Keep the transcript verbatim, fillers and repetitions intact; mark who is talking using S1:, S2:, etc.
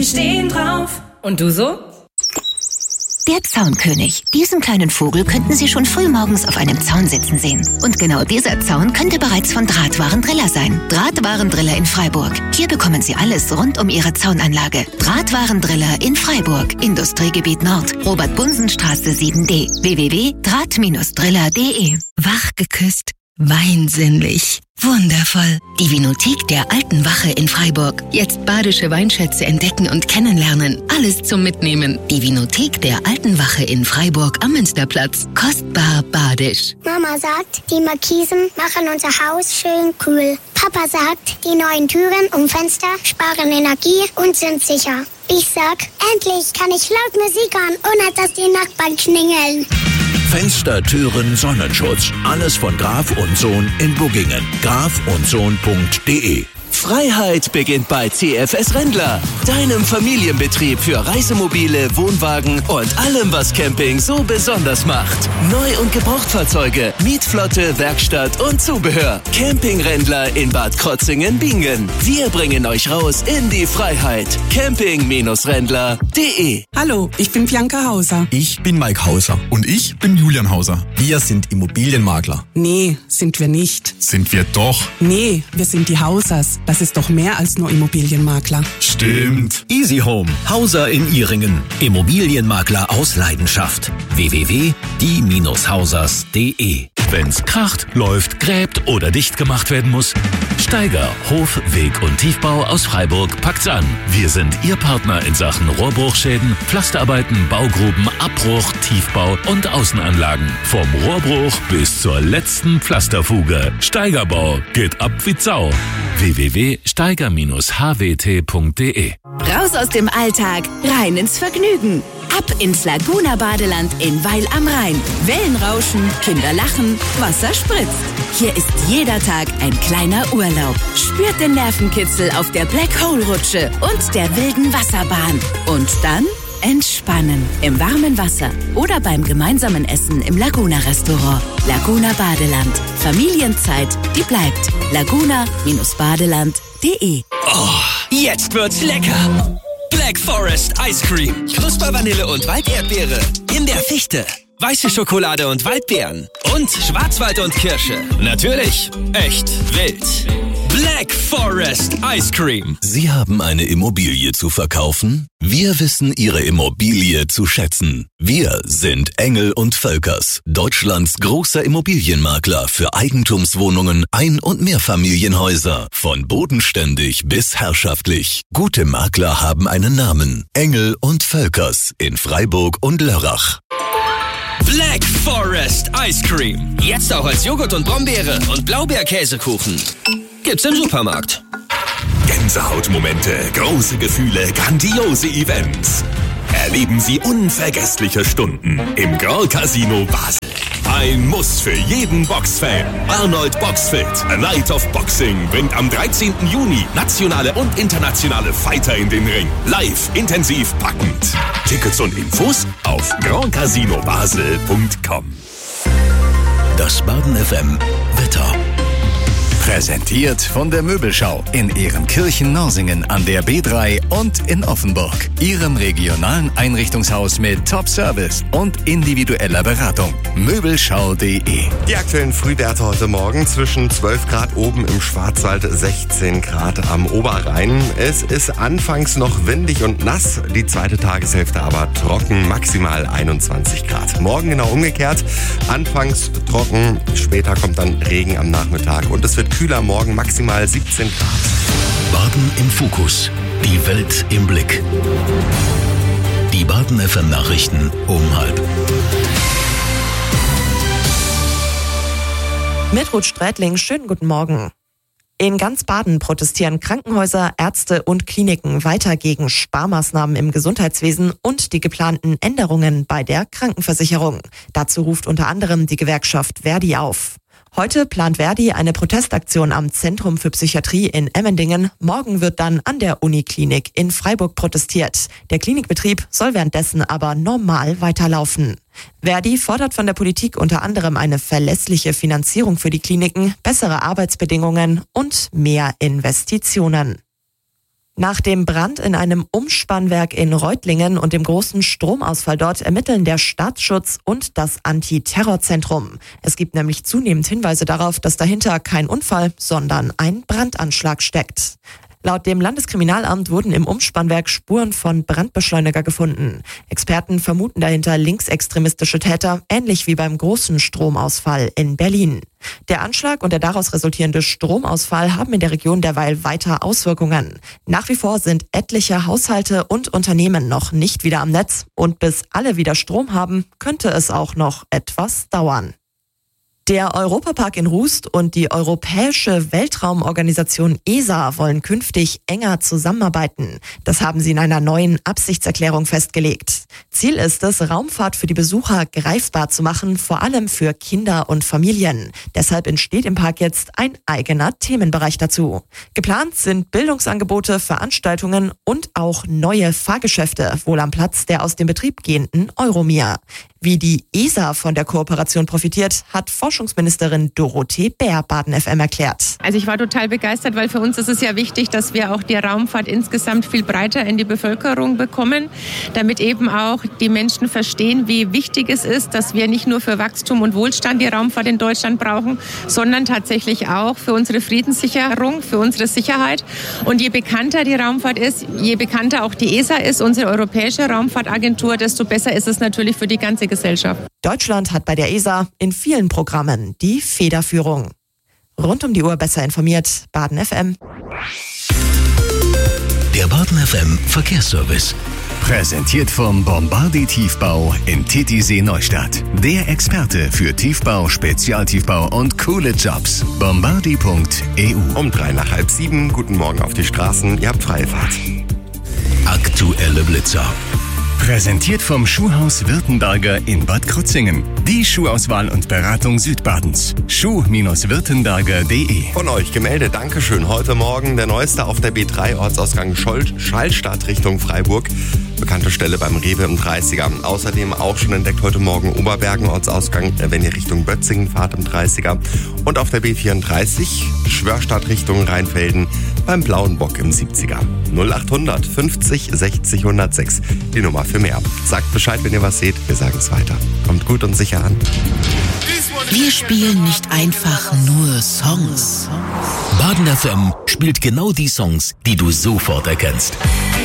S1: stehen drauf. Und du so?
S2: Der Zaunkönig. Diesen kleinen Vogel könnten Sie schon frühmorgens auf einem Zaun sitzen sehen. Und genau dieser Zaun könnte bereits von Drahtwarendriller sein. Drahtwarendriller in Freiburg. Hier bekommen Sie alles rund um Ihre Zaunanlage. Drahtwarendriller in Freiburg. Industriegebiet Nord. Robert-Bunsen-Straße sieben D. w w w punkt draht driller punkt de.
S3: Wach geküsst. Weinsinnlich. Wundervoll. Die Vinothek der Alten Wache in Freiburg. Jetzt badische Weinschätze entdecken und kennenlernen. Alles zum Mitnehmen. Die Vinothek der Alten Wache in Freiburg am Münsterplatz. Kostbar badisch.
S4: Mama sagt, die Markisen machen unser Haus schön kühl. Papa sagt, die neuen Türen und Fenster sparen Energie und sind sicher. Ich sag, endlich kann ich laut Musik hören, ohne dass die Nachbarn klingeln.
S5: Fenster, Türen, Sonnenschutz. Alles von Graf und Sohn in Buggingen. graf und sohn punkt de.
S6: Freiheit beginnt bei C F S Rendler, deinem Familienbetrieb für Reisemobile, Wohnwagen und allem, was Camping so besonders macht. Neu- und Gebrauchtfahrzeuge, Mietflotte, Werkstatt und Zubehör. Camping Rendler in Bad Krotzingen-Bingen. Wir bringen euch raus in die Freiheit. camping Rendler punkt de.
S7: Hallo, ich bin Bianca Hauser.
S8: Ich bin Mike Hauser. Und ich bin Julian Hauser. Wir sind Immobilienmakler.
S7: Nee, sind wir nicht.
S8: Sind wir doch.
S7: Nee, wir sind die Hausers. Das ist doch mehr als nur Immobilienmakler.
S8: Stimmt.
S5: Easy Home. Hauser in Ihringen. Immobilienmakler aus Leidenschaft. w w w punkt die hausers punkt de. Wenn's kracht, läuft, gräbt oder dicht gemacht werden muss, Steiger, Hof, Weg und Tiefbau aus Freiburg packt's an. Wir sind Ihr Partner in Sachen Rohrbruchschäden, Pflasterarbeiten, Baugruben, Abbruch, Tiefbau und Außenanlagen. Vom Rohrbruch bis zur letzten Pflasterfuge. Steigerbau geht ab wie Sau. w w w punkt steiger h w t punkt de.
S3: Raus aus dem Alltag, rein ins Vergnügen. Ab ins Laguna-Badeland in Weil am Rhein. Wellen rauschen, Kinder lachen, Wasser spritzt. Hier ist jeder Tag ein kleiner Urlaub. Spürt den Nervenkitzel auf der Black Hole Rutsche und der wilden Wasserbahn. Und dann entspannen im warmen Wasser oder beim gemeinsamen Essen im Laguna-Restaurant. Laguna Badeland. Familienzeit, die bleibt. laguna badeland punkt de.
S6: Oh, jetzt wird's lecker. Black Forest Ice Cream. Knuspervanille und Walderdbeere. In der Fichte. Weiße Schokolade und Waldbeeren. Und Schwarzwald und Kirsche. Natürlich. Echt wild. Black Forest Ice Cream.
S5: Sie haben eine Immobilie zu verkaufen? Wir wissen Ihre Immobilie zu schätzen. Wir sind Engel und Völkers, Deutschlands großer Immobilienmakler für Eigentumswohnungen, Ein- und Mehrfamilienhäuser. Von bodenständig bis herrschaftlich. Gute Makler haben einen Namen. Engel und Völkers in Freiburg und Lörrach.
S6: Black Forest Ice Cream. Jetzt auch als Joghurt und Brombeere und Blaubeerkäsekuchen. Gibt's im Supermarkt.
S9: Gänsehautmomente, große Gefühle, grandiose Events. Erleben Sie unvergessliche Stunden im Grand Casino Basel. Ein Muss für jeden Boxfan. Arnold Boxfit, A Night of Boxing, bringt am dreizehnten Juni nationale und internationale Fighter in den Ring. Live, intensiv, packend. Tickets und Infos auf grand casino basel punkt com.
S5: Das Baden F M Wetter.
S10: Präsentiert von der Möbelschau in Ehrenkirchen-Norsingen an der B drei und in Offenburg. Ihrem regionalen Einrichtungshaus mit Top-Service und individueller Beratung. Möbelschau punkt de.
S11: Die aktuellen Frühwerte heute Morgen zwischen zwölf Grad oben im Schwarzwald, sechzehn Grad am Oberrhein. Es ist anfangs noch windig und nass, die zweite Tageshälfte aber trocken, maximal einundzwanzig Grad. Morgen genau umgekehrt, anfangs trocken, später kommt dann Regen am Nachmittag und es wird kühler, morgen maximal siebzehn Grad.
S5: Baden im Fokus. Die Welt im Blick. Die Baden F M Nachrichten um halb.
S12: Mit Ruth Strätling, schönen guten Morgen. In ganz Baden protestieren Krankenhäuser, Ärzte und Kliniken weiter gegen Sparmaßnahmen im Gesundheitswesen und die geplanten Änderungen bei der Krankenversicherung. Dazu ruft unter anderem die Gewerkschaft Verdi auf. Heute plant Verdi eine Protestaktion am Zentrum für Psychiatrie in Emmendingen. Morgen wird dann an der Uniklinik in Freiburg protestiert. Der Klinikbetrieb soll währenddessen aber normal weiterlaufen. Verdi fordert von der Politik unter anderem eine verlässliche Finanzierung für die Kliniken, bessere Arbeitsbedingungen und mehr Investitionen. Nach dem Brand in einem Umspannwerk in Reutlingen und dem großen Stromausfall dort ermitteln der Staatsschutz und das Antiterrorzentrum. Es gibt nämlich zunehmend Hinweise darauf, dass dahinter kein Unfall, sondern ein Brandanschlag steckt. Laut dem Landeskriminalamt wurden im Umspannwerk Spuren von Brandbeschleuniger gefunden. Experten vermuten dahinter linksextremistische Täter, ähnlich wie beim großen Stromausfall in Berlin. Der Anschlag und der daraus resultierende Stromausfall haben in der Region derweil weiter Auswirkungen. Nach wie vor sind etliche Haushalte und Unternehmen noch nicht wieder am Netz und bis alle wieder Strom haben, könnte es auch noch etwas dauern. Der Europapark in Rust und die Europäische Weltraumorganisation E S A wollen künftig enger zusammenarbeiten. Das haben sie in einer neuen Absichtserklärung festgelegt. Ziel ist es, Raumfahrt für die Besucher greifbar zu machen, vor allem für Kinder und Familien. Deshalb entsteht im Park jetzt ein eigener Themenbereich dazu. Geplant sind Bildungsangebote, Veranstaltungen und auch neue Fahrgeschäfte, wohl am Platz der aus dem Betrieb gehenden Euromir. Wie die E S A von der Kooperation profitiert, hat Forschungsministerin Dorothee Bär Baden F M erklärt.
S13: Also ich war total begeistert, weil für uns ist es ja wichtig, dass wir auch die Raumfahrt insgesamt viel breiter in die Bevölkerung bekommen, damit eben auch die Menschen verstehen, wie wichtig es ist, dass wir nicht nur für Wachstum und Wohlstand die Raumfahrt in Deutschland brauchen, sondern tatsächlich auch für unsere Friedenssicherung, für unsere Sicherheit. Und je bekannter die Raumfahrt ist, je bekannter auch die E S A ist, unsere Europäische Raumfahrtagentur, desto besser ist es natürlich für die ganze Gesellschaft.
S12: Deutschland hat bei der E S A in vielen Programmen die Federführung. Rund um die Uhr besser informiert, Baden F M.
S5: Der Baden F M Verkehrsservice.
S10: Präsentiert vom Bombardi Tiefbau in Titisee Neustadt. Der Experte für Tiefbau, Spezialtiefbau und coole Jobs. Bombardi Punkt e u.
S11: Um drei nach halb sieben, guten Morgen auf die Straßen, ihr habt freie Fahrt.
S5: Aktuelle Blitzer.
S10: Präsentiert vom Schuhhaus Württemberger in Bad Krozingen. Die Schuhauswahl und Beratung Südbadens. schuh Württemberger punkt de.
S11: Von euch gemeldet, Dankeschön. Heute Morgen der neueste auf der B drei, Ortsausgang Scholt, Schallstadt Richtung Freiburg. Bekannte Stelle beim Rewe im dreißiger. Außerdem auch schon entdeckt heute Morgen Oberbergen, Ortsausgang, wenn ihr Richtung Bötzingen fahrt im dreißiger. Und auf der B vierunddreißig, Schwörstadt Richtung Rheinfelden, beim Blauen Bock im siebziger. null achthundert fünfzig sechzig hundertsechs, die Nummer für mehr. Sagt Bescheid, wenn ihr was seht, wir sagen es weiter. Kommt gut und sicher an.
S1: Wir spielen nicht einfach nur Songs.
S5: Baden F M spielt genau die Songs, die du sofort erkennst.